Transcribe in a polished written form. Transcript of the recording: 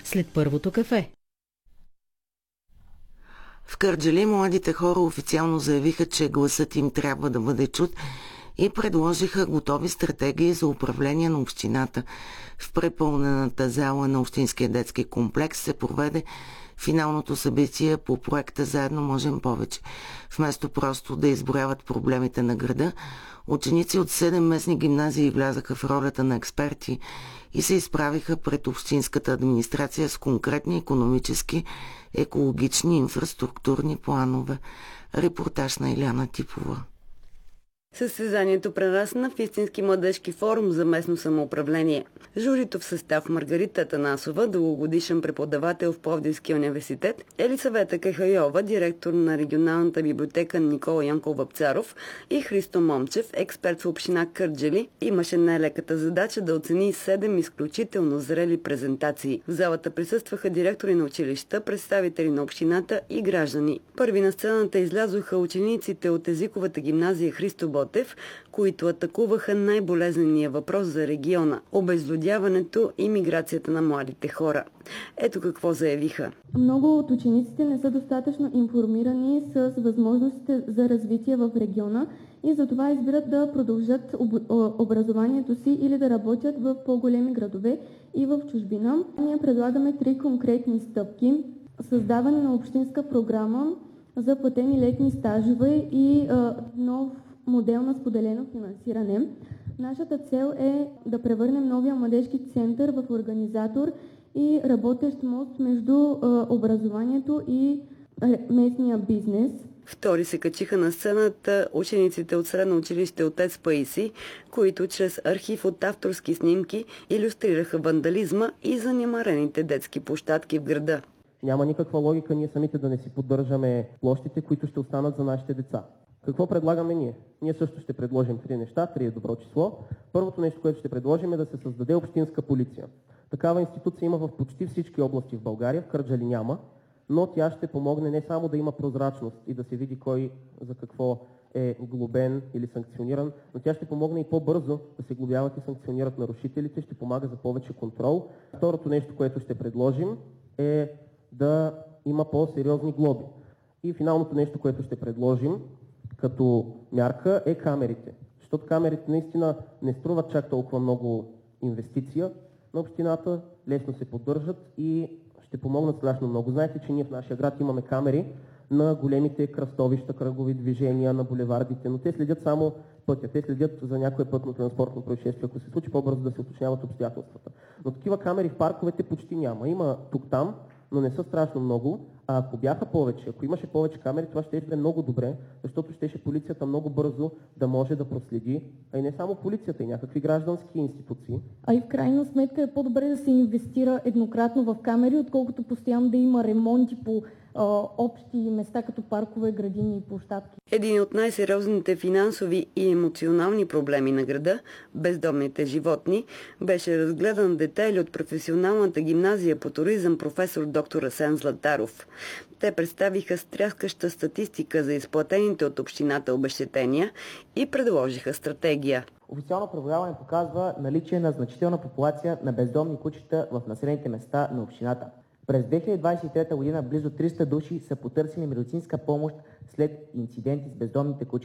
след първото кафе. В Кърджали младите хора официално заявиха, че гласът им трябва да бъде чут и предложиха готови стратегии за управление на общината. В препълнената зала на Общинския детски комплекс се проведе финалното събитие по проекта "Заедно можем повече". Вместо просто да изброяват проблемите на града, ученици от 7 местни гимназии влязаха в ролята на експерти и се изправиха пред общинската администрация с конкретни икономически, екологични, инфраструктурни планове. Репортаж на Иляна Типова. Състезанието прерасна в истински младежки форум за местно самоуправление. Журито в състав Маргарита Атанасова, дългогодишен преподавател в Пловдивския университет, Елисавета Кахайова, директор на регионалната библиотека Никола Янков Вапцаров и Христо Момчев, експерт в община Кърджали, имаше нелеката задача да оцени 7 изключително зрели презентации. В залата присъстваха директори на училища, представители на общината и граждани. Първи на сцената излязоха учениците от езиковата гимназия Христо Ботев, които атакуваха най-болезнения въпрос за региона – обезлюдяването и миграцията на младите хора. Ето какво заявиха. Много от учениците не са достатъчно информирани с възможностите за развитие в региона и затова избират да продължат образованието си или да работят в по-големи градове и в чужбина. Ние предлагаме 3 конкретни стъпки. Създаване на общинска програма за платени летни стажове и нов модел на споделено финансиране. Нашата цел е да превърнем новия младежки център в организатор и работещ мост между образованието и местния бизнес. Втори се качиха на сцената учениците от средно училище "Отец Паисий", които чрез архив от авторски снимки илюстрираха вандализма и занемарените детски площадки в града. Няма никаква логика ние самите да не си поддържаме площите, които ще останат за нашите деца. Какво предлагаме ние? Ние също ще предложим 3 неща, 3 е добро число. Първото нещо, което ще предложим, е да се създаде общинска полиция. Такава институция има в почти всички области в България, в Кърджали няма, но тя ще помогне не само да има прозрачност и да се види кой за какво е глобен или санкциониран, но тя ще помогне и по-бързо да се глобяват и санкционират нарушителите, ще помага за повече контрол. Второто нещо, което ще предложим, е да има по-сериозни глоби. И финалното нещо, което ще предложим като мярка, е камерите. Защото камерите наистина не струват чак толкова много инвестиция на общината, лесно се поддържат и ще помогнат страшно много. Знаете, че ние в нашия град имаме камери на големите кръстовища, кръгови движения, на булевардите, но те следят само пътя. Те следят за някое пътно-транспортно происшествие, ако се случи, по-бързо да се уточняват обстоятелствата. Но такива камери в парковете почти няма. Има тук-там, но не са страшно много. А ако бяха повече, ако имаше повече камери, това ще е много добре, защото щеше полицията много бързо да може да проследи, а и не само полицията, и някакви граждански институции. А и в крайна сметка е по-добре да се инвестира еднократно в камери, отколкото постоянно да има ремонти по общи места, като паркове, градини и площадки. Един от най-сериозните финансови и емоционални проблеми на града – бездомните животни – беше разгледан в детайли от професионалната гимназия по туризъм професор доктор Асен Златаров. Те представиха стряскаща статистика за изплатените от общината обезщетения и предложиха стратегия. Официално преброяване показва наличие на значителна популация на бездомни кучета в населените места на общината. През 2023 година близо 300 души са потърсили медицинска помощ след инциденти с бездомните кучета.